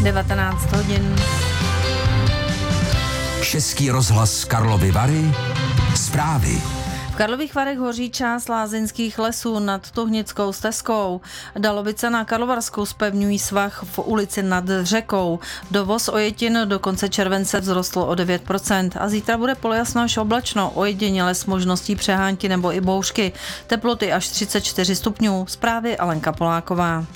19 hodin. Český rozhlas Karlovy Vary. Zprávy. V Karlových Varech hoří část lázeňských lesů nad Tuhnickou stezkou. Dalovice na Karlovarsku zpevňují svah v ulici nad řekou. Dovoz ojetin do konce července vzrostl o 9% a zítra bude polojasno až oblačno, ojediněle s možností přehánky nebo i bouřky. Teploty až 34 stupňů. Zprávy Alenka Poláková.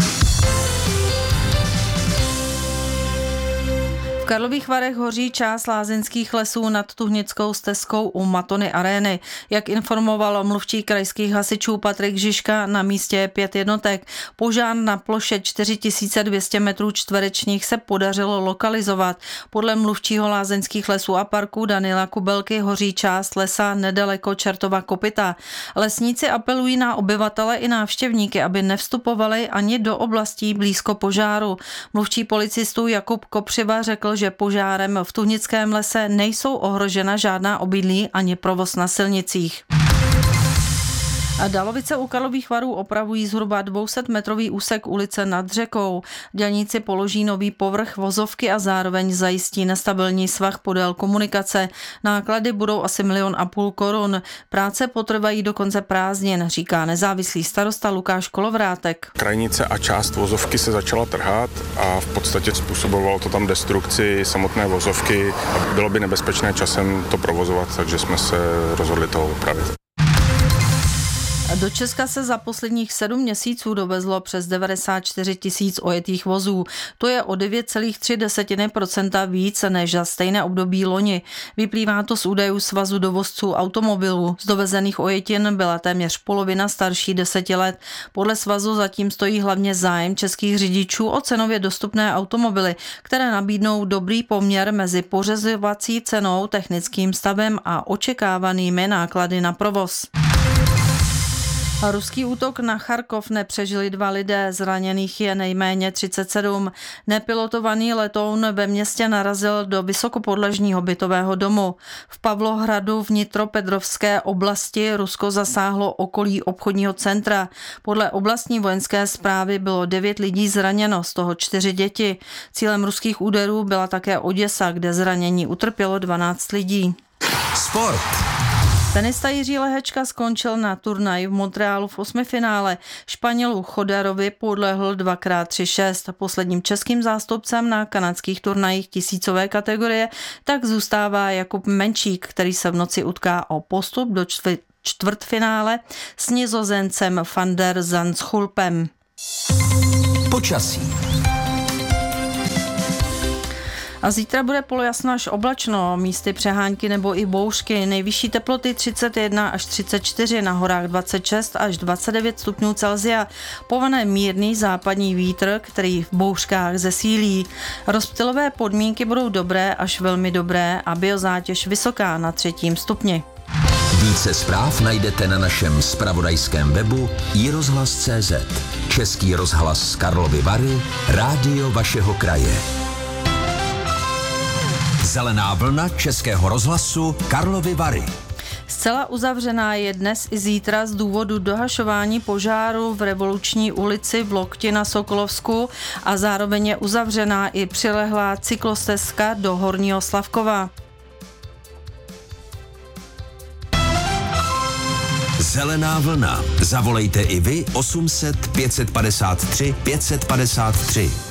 V Karlových Varech hoří část lázeňských lesů nad Tuhnickou stezkou u Matony arény. Jak informoval mluvčí krajských hasičů Patrik Žižka, na místě je 5 jednotek. Požár na ploše 4200 metrů čtverečních se podařilo lokalizovat. Podle mluvčího lázeňských lesů a parků Daniela Kubelky hoří část lesa nedaleko Čertova kopyta. Lesníci apelují na obyvatele i návštěvníky, aby nevstupovali ani do oblastí blízko požáru. Mluvčí policistů Jakub Kopřiva řekl, že požárem v Tuhnickém lese nejsou ohrožena žádná obydlí ani provoz na silnicích. A Dalovice u Karlových Varů opravují zhruba 200-metrový úsek ulice nad řekou. Dělníci položí nový povrch vozovky a zároveň zajistí nestabilní svah podél komunikace. Náklady budou asi 1,5 milionu korun. Práce potrvají do konce prázdnin, říká nezávislý starosta Lukáš Kolovrátek. Krajnice a část vozovky se začala trhat a v podstatě způsobovalo to tam destrukci samotné vozovky a bylo by nebezpečné časem to provozovat, takže jsme se rozhodli to opravit. Do Česka se za posledních 7 měsíců dovezlo přes 94 000 ojetých vozů. To je o 9,3% víc než za stejné období loni. Vyplývá to z údajů Svazu dovozců automobilů. Z dovezených ojetin byla téměř polovina starší 10 let. Podle svazu zatím stojí hlavně zájem českých řidičů o cenově dostupné automobily, které nabídnou dobrý poměr mezi pořizovací cenou, technickým stavem a očekávanými náklady na provoz. Ruský útok na Charkov nepřežili 2 lidé, zraněných je nejméně 37. Nepilotovaný letoun ve městě narazil do vysokopodlažního bytového domu. V Pavlohradu v Nitropetrovské oblasti Rusko zasáhlo okolí obchodního centra. Podle oblastní vojenské správy bylo 9 lidí zraněno, z toho 4 děti. Cílem ruských úderů byla také Oděsa, kde zranění utrpělo 12 lidí. Sport. Tenista Jiří Lehečka skončil na turnaji v Montrealu v 8. finále. Španělu Chodarovi podlehl 2x3-6. Posledním českým zástupcem na kanadských turnajích tisícové kategorie tak zůstává Jakub Menčík, který se v noci utká o postup do čtvrtfinále s Nizozencem van der Zandschulpem. Počasí. A zítra bude polojasno až oblačno, místy přehánky nebo i bouřky. Nejvyšší teploty 31 až 34, na horách 26 až 29 stupňů Celsia. Povane mírný západní vítr, který v bouřkách zesílí. Rozptylové podmínky budou dobré až velmi dobré a biozátěž vysoká na 3. stupni. Více zpráv najdete na našem zpravodajském webu iRozhlas.cz. Český rozhlas Karlovy Vary, rádio vašeho kraje. Zelená vlna Českého rozhlasu Karlovy Vary. Zcela uzavřená je dnes i zítra z důvodu dohašování požáru v Revoluční ulici v Lokti na Sokolovsku a zároveň je uzavřená i přilehlá cyklostezka do Horního Slavkova. Zelená vlna. Zavolejte i vy 800 553 553.